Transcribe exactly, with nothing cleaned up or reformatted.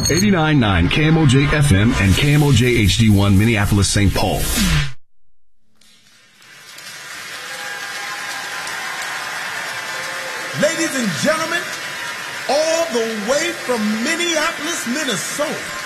eighty-nine point nine K M O J F M and K M O J H D one Minneapolis, Saint Paul. Ladies and gentlemen, all the way from Minneapolis, Minnesota,